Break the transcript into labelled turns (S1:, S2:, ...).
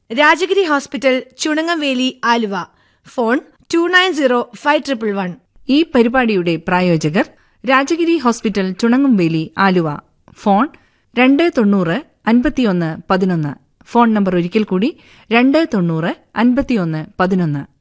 S1: Rajagiri hospital, Chunangamveli, Aluva. Phone 290511.
S2: ഈ പരിപാടിയുടെ പ്രായോജകർ Rajagiri hospital, Chunangamveli, Aluva. Phone 290-51-11. Phone number ഒരിക്കൽ കൂടി 290-51-11.